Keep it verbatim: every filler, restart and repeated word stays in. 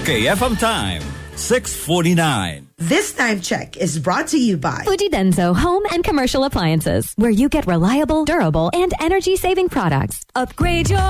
Okay, F M time, six forty-nine. This time check is brought to you by Fujidenso Home and Commercial Appliances, where you get reliable, durable, and energy-saving products. Upgrade your